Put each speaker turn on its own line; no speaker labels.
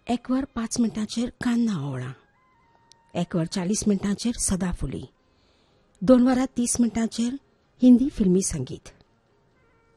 1 वर 5 मिनटांचेर कान्ना ओवळां, 1 वर 40 मिनटांचेर सदाफुली, 2 वरां 30 मिनटांचेर हिंदी फिल्मी संगीत,